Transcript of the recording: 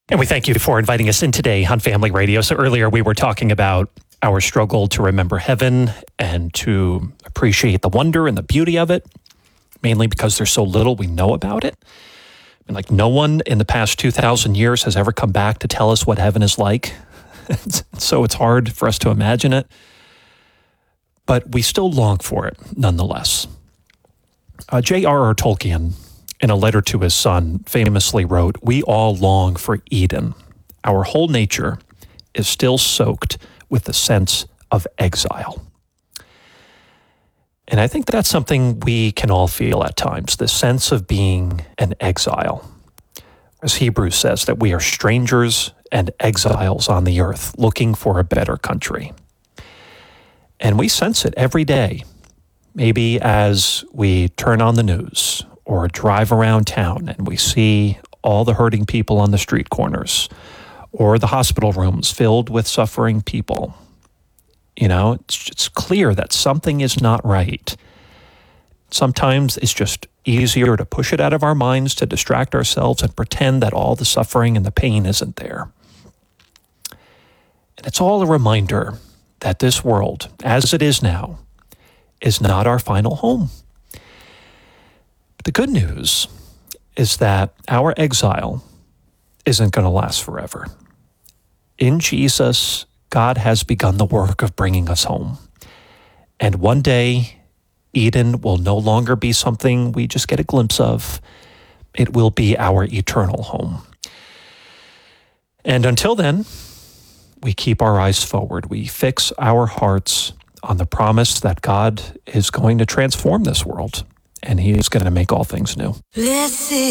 And we thank you for inviting us in today on Family Radio. So earlier we were talking about our struggle to remember heaven and to appreciate the wonder and the beauty of it, mainly because there's so little we know about it. And like no one in the past 2,000 years has ever come back to tell us what heaven is like. So it's hard for us to imagine it. But we still long for it nonetheless. J.R.R. Tolkien, in a letter to his son, famously wrote, "We all long for Eden. Our whole nature is still soaked with the sense of exile." And I think that's something we can all feel at times, the sense of being an exile. As Hebrews says, that we are strangers and exiles on the earth looking for a better country. And we sense it every day, maybe as we turn on the news or drive around town and we see all the hurting people on the street corners or the hospital rooms filled with suffering people. You know, it's clear that something is not right. Sometimes it's just easier to push it out of our minds, to distract ourselves and pretend that all the suffering and the pain isn't there. And it's all a reminder that this world, as it is now, is not our final home. But the good news is that our exile isn't going to last forever. In Jesus, God has begun the work of bringing us home. And one day, Eden will no longer be something we just get a glimpse of. It will be our eternal home. And until then, we keep our eyes forward. We fix our hearts on the promise that God is going to transform this world, and He is going to make all things new.